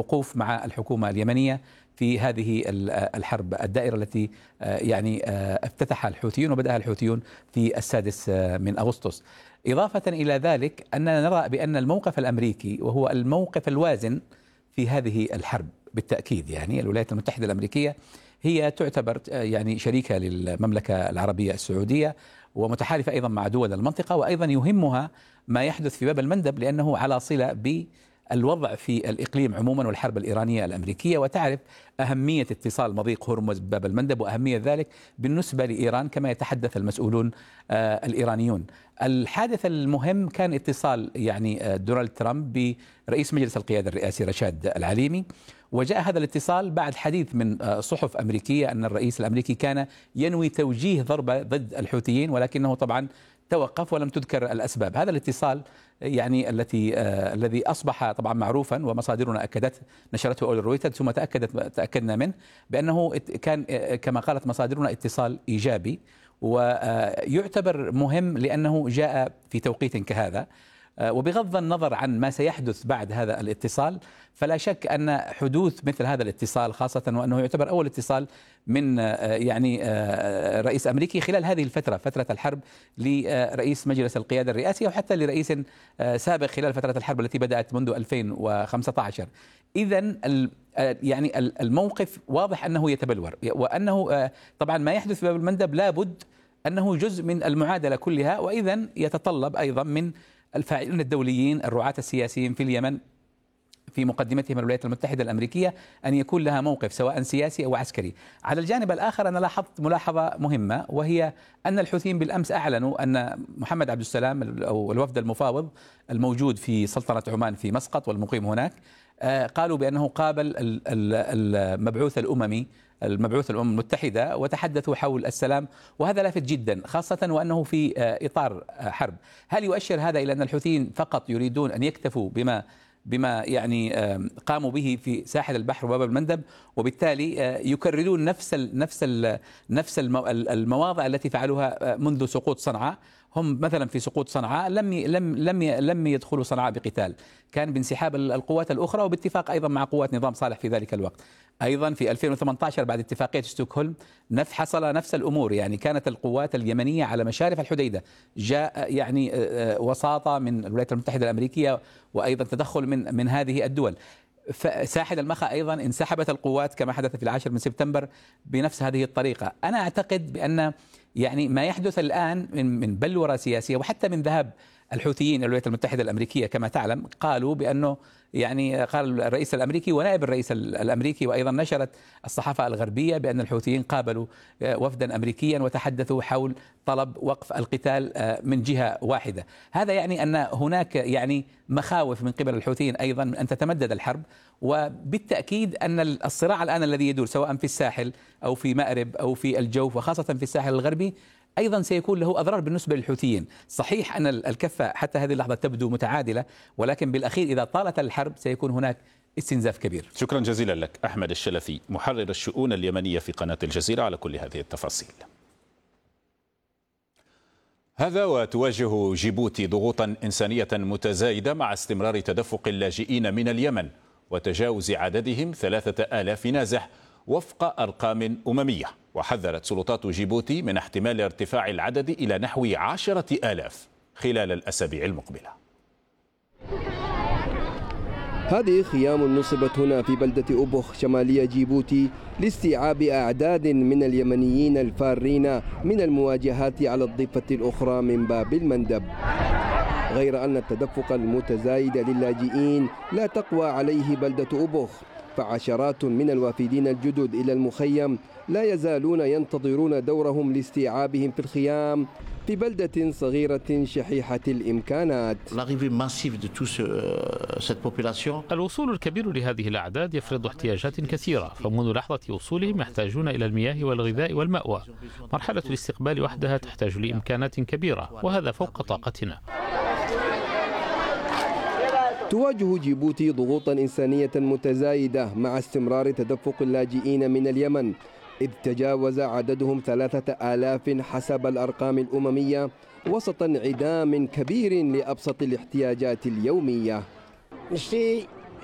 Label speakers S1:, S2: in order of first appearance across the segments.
S1: الوقوف مع الحكومة اليمنية في هذه الحرب الدائرة التي يعني افتتحها الحوثيون وبدأها الحوثيون في 6 من أغسطس. إضافة إلى ذلك أننا نرى بأن الموقف الأمريكي وهو الموقف الوازن في هذه الحرب بالتأكيد، يعني الولايات المتحدة الأمريكية هي تعتبر يعني شريكة للمملكة العربية السعودية ومتحالفة أيضا مع دول المنطقة، وأيضا يهمها ما يحدث في باب المندب لأنه على صلة بالوضع في الإقليم عموما والحرب الإيرانية الأمريكية، وتعرف أهمية اتصال مضيق هرمز بباب المندب وأهمية ذلك بالنسبة لإيران كما يتحدث المسؤولون الإيرانيون. الحادث المهم كان اتصال يعني دونالد ترامب برئيس مجلس القيادة الرئاسي رشاد العليمي، وجاء هذا الاتصال بعد حديث من صحف أمريكية أن الرئيس الأمريكي كان ينوي توجيه ضربة ضد الحوثيين، ولكنه طبعا توقف ولم تذكر الأسباب. هذا الاتصال يعني الذي أصبح طبعا معروفا ومصادرنا أكدت، نشرته أول رويترز ثم تأكدنا منه بأنه كان كما قالت مصادرنا اتصال إيجابي، ويعتبر مهم لأنه جاء في توقيت كهذا. وبغض النظر عن ما سيحدث بعد هذا الاتصال، فلا شك أن حدوث مثل هذا الاتصال، خاصة وأنه يعتبر أول اتصال من يعني رئيس أمريكي خلال هذه الفترة، فترة الحرب، لرئيس مجلس القيادة الرئاسي وحتى لرئيس سابق خلال فترة الحرب التي بدأت منذ 2015. إذن يعني الموقف واضح أنه يتبلور، وأنه طبعا ما يحدث في باب المندب لابد أنه جزء من المعادلة كلها، وإذن يتطلب أيضا من الفاعلين الدوليين الرعاة السياسيين في اليمن في مقدمتهم الولايات المتحدة الأمريكية أن يكون لها موقف سواء سياسي أو عسكري. على الجانب الآخر أنا لاحظت ملاحظة مهمة، وهي أن الحوثيين بالأمس أعلنوا أن محمد عبد السلام أو الوفد المفاوض الموجود في سلطنة عمان في مسقط والمقيم هناك، قالوا بأنه قابل المبعوث الأمم المتحدة وتحدثوا حول السلام، وهذا لافت جدا خاصة وأنه في إطار حرب. هل يؤشر هذا إلى أن الحوثيين فقط يريدون أن يكتفوا بما يعني قاموا به في ساحل البحر وباب المندب، وبالتالي يكررون نفس المواضع التي فعلوها منذ سقوط صنعاء؟ هم مثلا في سقوط صنعاء لم يدخلوا صنعاء بقتال، كان بانسحاب القوات الأخرى وباتفاق أيضا مع قوات نظام صالح في ذلك الوقت. أيضا في 2018 بعد اتفاقية ستوكهولم حصل نفس الأمور، يعني كانت القوات اليمنية على مشارف الحديدة، جاء يعني وساطة من الولايات المتحدة الأمريكية وأيضا تدخل من هذه الدول. ساحل المخا أيضا انسحبت القوات كما حدث في 10 من سبتمبر بنفس هذه الطريقة. أنا أعتقد بأن يعني ما يحدث الآن من بلورة سياسية وحتى من ذهاب الحوثيين الولايات المتحدة الأمريكية كما تعلم، قالوا بأنه يعني قال الرئيس الأمريكي ونائب الرئيس الأمريكي، وأيضا نشرت الصحافة الغربية بأن الحوثيين قابلوا وفدا أمريكيا وتحدثوا حول طلب وقف القتال من جهة واحدة. هذا يعني أن هناك يعني مخاوف من قبل الحوثيين أيضا أن تتمدد الحرب، وبالتأكيد أن الصراع الآن الذي يدور سواء في الساحل أو في مأرب أو في الجوف وخاصة في الساحل الغربي أيضا سيكون له أضرار بالنسبة للحوثيين. صحيح أن الكفة حتى هذه اللحظة تبدو متعادلة، ولكن بالأخير إذا طالت الحرب سيكون هناك استنزاف كبير.
S2: شكرا جزيلا لك أحمد الشلفي محرر الشؤون اليمنية في قناة الجزيرة على كل هذه التفاصيل. هذا وتواجه جيبوتي ضغوطا إنسانية متزايدة مع استمرار تدفق اللاجئين من اليمن وتجاوز عددهم 3000 نازح وفق أرقام أممية، وحذرت سلطات جيبوتي من احتمال ارتفاع العدد إلى نحو 10,000 خلال الأسابيع المقبلة.
S3: هذه خيام نصبت هنا في بلدة أبوخ شمالية جيبوتي لاستيعاب أعداد من اليمنيين الفارين من المواجهات على الضفة الأخرى من باب المندب، غير أن التدفق المتزايد للاجئين لا تقوى عليه بلدة أبوخ، فعشرات من الوافدين الجدد إلى المخيم لا يزالون ينتظرون دورهم لاستيعابهم في الخيام في بلدة صغيرة شحيحة الإمكانات.
S4: الوصول الكبير لهذه الأعداد يفرض احتياجات كثيرة، فمنذ لحظة وصولهم يحتاجون إلى المياه والغذاء والمأوى. مرحلة الاستقبال وحدها تحتاج لإمكانات كبيرة، وهذا فوق طاقتنا.
S3: تواجه جيبوتي ضغوطا إنسانية متزايدة مع استمرار تدفق اللاجئين من اليمن، إذ تجاوز عددهم 3000 حسب الأرقام الأممية، وسط انعدام كبير لأبسط الاحتياجات اليومية.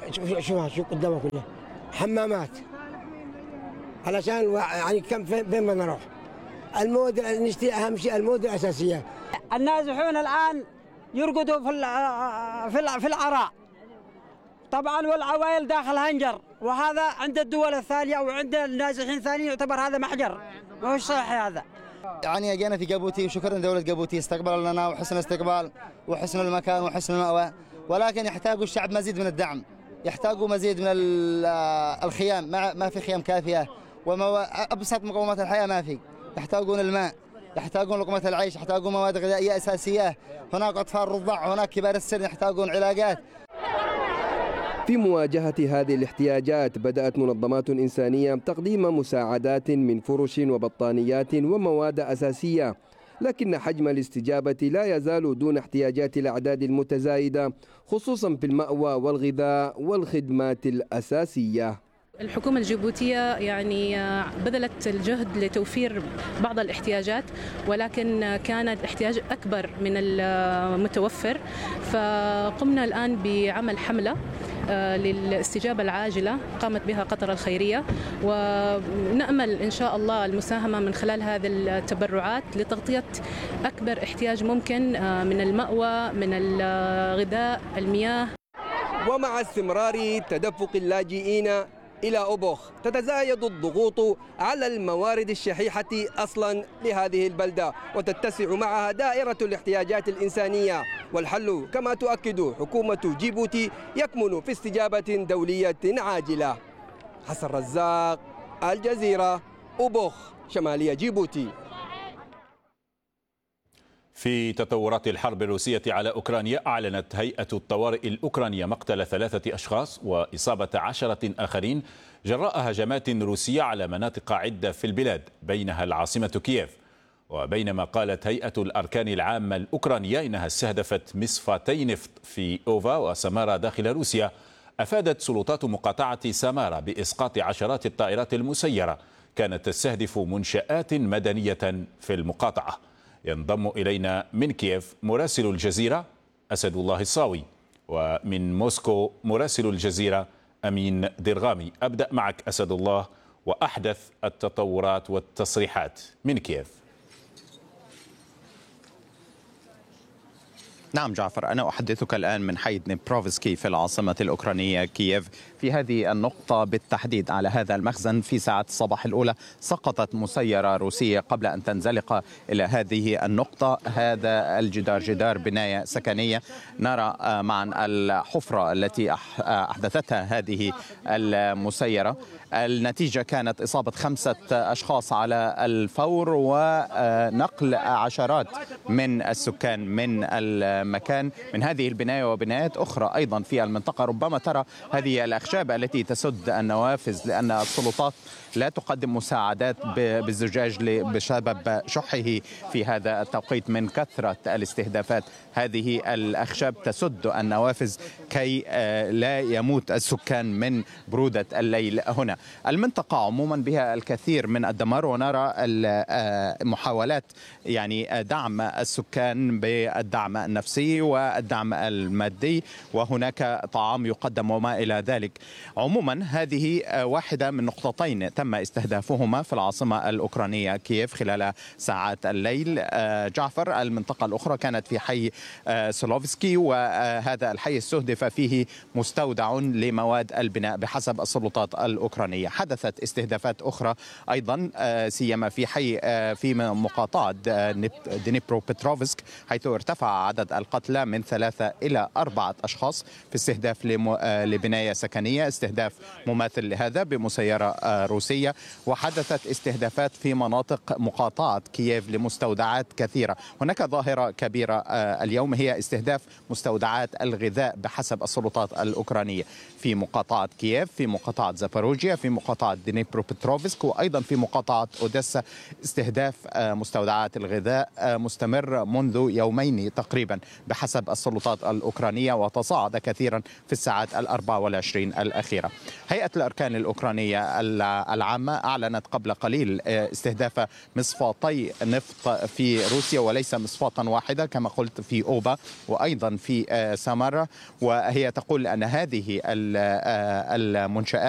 S5: شوفها شو قدامها كلها حمامات علشان يعني كم فين بدنا نروح. المواد نشتري أهم شيء المواد الأساسية.
S6: النازحون الآن يرقدوا في العراء طبعا، والعوائل داخل هنجر، وهذا عند الدول الثانية أو عند النازحين الثانيين يعتبر هذا محجر، ما هو صحيح هذا.
S7: يعني جينا في جيبوتي وشكرا دولة جيبوتي استقبل لنا وحسن الاستقبال وحسن المكان وحسن المأوى، ولكن يحتاج الشعب مزيد من الدعم، يحتاجوا مزيد من الخيام، ما في خيام كافية، وأبسط مقومات الحياة ما في، يحتاجون الماء، يحتاجون لقمة العيش، يحتاجون مواد غذائية أساسية، هناك أطفال رضع، هناك كبار السن يحتاجون علاجات.
S3: في مواجهة هذه الاحتياجات بدأت منظمات إنسانية تقديم مساعدات من فرش وبطانيات ومواد أساسية، لكن حجم الاستجابة لا يزال دون احتياجات الأعداد المتزايدة، خصوصا في المأوى والغذاء والخدمات الأساسية.
S8: الحكومة الجيبوتية يعني بذلت الجهد لتوفير بعض الاحتياجات، ولكن كان الاحتياج أكبر من المتوفر، فقمنا الآن بعمل حملة للاستجابة العاجلة قامت بها قطر الخيرية، ونأمل إن شاء الله المساهمة من خلال هذه التبرعات لتغطية أكبر احتياج ممكن من المأوى، من الغذاء، المياه.
S3: ومع استمرار تدفق اللاجئين إلى أوبوخ تتزايد الضغوط على الموارد الشحيحة أصلا لهذه البلدة، وتتسع معها دائرة الاحتياجات الإنسانية، والحل كما تؤكد حكومة جيبوتي يكمن في استجابة دولية عاجلة. حسن رزاق، الجزيرة، أوبوخ، شمالية جيبوتي.
S2: في تطورات الحرب الروسية على أوكرانيا، أعلنت هيئة الطوارئ الأوكرانية مقتل 3 أشخاص وإصابة 10 آخرين جراء هجمات روسية على مناطق عدة في البلاد بينها العاصمة كييف. وبينما قالت هيئة الأركان العامة الأوكرانية إنها استهدفت مصفاتي نفط في أوفا وسامارا داخل روسيا، أفادت سلطات مقاطعة سامارا بإسقاط عشرات الطائرات المسيرة كانت تستهدف منشآت مدنية في المقاطعة. ينضم إلينا من كييف مراسل الجزيرة أسد الله الصاوي، ومن موسكو مراسل الجزيرة أمين درغامي. أبدأ معك أسد الله، وأحدث التطورات والتصريحات من كييف.
S9: نعم جعفر، أنا أحدثك الآن من حي دنيبروفسكي في العاصمة الأوكرانية كييف. في هذه النقطة بالتحديد على هذا المخزن في ساعات الصباح الأولى سقطت مسيرة روسية قبل أن تنزلق إلى هذه النقطة. هذا الجدار جدار بناية سكنية، نرى معا الحفرة التي أحدثتها هذه المسيرة. النتيجة كانت إصابة 5 أشخاص على الفور ونقل عشرات من السكان من المكان، من هذه البناية وبنايات أخرى أيضا في المنطقة. ربما ترى هذه الأخشاب التي تسد النوافذ لأن السلطات لا تقدم مساعدات بالزجاج بسبب شحه في هذا التوقيت من كثرة الاستهدافات. هذه الأخشاب تسد النوافذ كي لا يموت السكان من برودة الليل هنا. المنطقة عموما بها الكثير من الدمار، ونرى محاولات يعني دعم السكان بالدعم النفسي والدعم المادي، وهناك طعام يقدم وما إلى ذلك. عموما هذه واحدة من نقطتين تم استهدافهما في العاصمة الأوكرانية كييف خلال ساعات الليل. جعفر، المنطقة الأخرى كانت في حي سولوفسكي، وهذا الحي استهدف فيه مستودع لمواد البناء بحسب السلطات الأوكرانية. حدثت استهدافات أخرى أيضا سيما في حي في مقاطعة دنيبروبتروفسك، حيث ارتفع عدد القتلى من 3 إلى 4 أشخاص في استهداف لبناية سكنية، استهداف مماثل لهذا بمسيرة روسية. وحدثت استهدافات في مناطق مقاطعة كييف لمستودعات كثيرة. هناك ظاهرة كبيرة اليوم هي استهداف مستودعات الغذاء بحسب السلطات الأوكرانية في مقاطعة كييف، في مقاطعة زاباروجيا، في مقاطعة دنيبروبتروفسك، وأيضا في مقاطعة أوديسا. استهداف مستودعات الغذاء مستمر منذ يومين تقريبا بحسب السلطات الأوكرانية، وتصاعد كثيرا في الساعات 24 الأخيرة. هيئة الأركان الأوكرانية العامة أعلنت قبل قليل استهداف مصفاطي نفط في روسيا، وليس مصفاطا واحدة كما قلت في أوبا وأيضا في سامارا، وهي تقول أن هذه المنشآت